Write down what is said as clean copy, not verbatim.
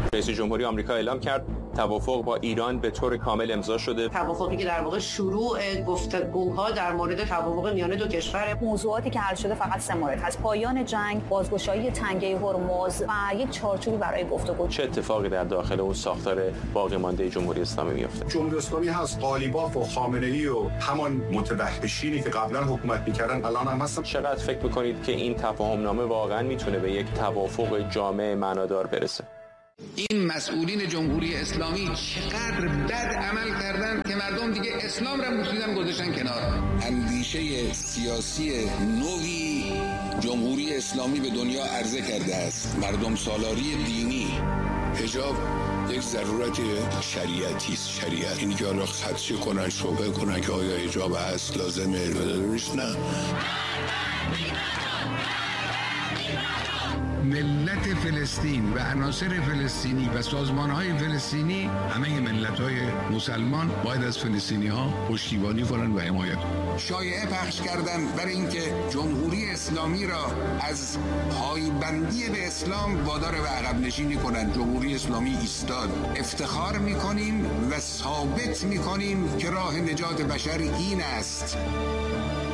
رئیس جمهوری آمریکا اعلام کرد توافق با ایران به طور کامل امضا شده. توافقی که در واقع شروع گفتگوها در مورد توافق میان دو کشور. موضوعاتی که حل شده فقط 3 مورد هست: پایان جنگ، بازگشایی تنگه هرمز و یک چارچوبی برای گفتگو. چه اتفاقی در داخل اون ساختار باقی مانده جمهوری اسلامی میفته؟ جمهوری اسلامی هست، قالیباف و خامنه‌ای و همان متوحشینی که قبلا حکومت می‌کردن الان هم هستن. چقدر فکر می‌کنید که این تفاهم‌نامه واقعا میتونه به یک توافق جامع معنادار برسه؟ این مسئولین جمهوری اسلامی چقدر بد عمل کردن که مردم دیگه اسلام را مسلمان گذاشتن کنار. اندیشه سیاسی نوعی جمهوری اسلامی به دنیا عرضه کرده است. مردم سالاری دینی. حجاب یک ضرورت شریعتی است. شریعت این که حالا خدشه کنن، شبه کنن که آیا حجاب هست لازمه نه. ملت فلسطین و عناصر فلسطینی و سازمان‌های فلسطینی، همه ملت‌های مسلمان باید از فلسطینی‌ها پشتیبانی کنن و حمایت کنن. شایعه پخش کردن برای اینکه جمهوری اسلامی را از پایبندی به اسلام وادار به عقب نشینی کنن. جمهوری اسلامی ایستاد. افتخار می‌کنیم و ثابت می‌کنیم که راه نجات بشر این است.